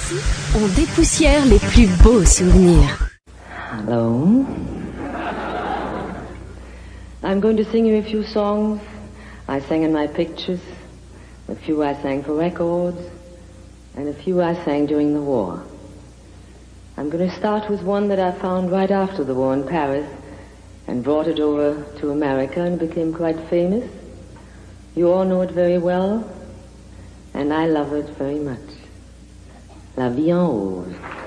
Ici, on dépoussière les plus beaux souvenirs. Hello. I'm going to sing you a few songs I sang in my pictures, a few I sang for records, and a few I sang during the war. I'm going to start with one that I found right after the war in Paris and brought it over to America and became quite famous. You all know it very well, and I love it very much. La Vie en Rose.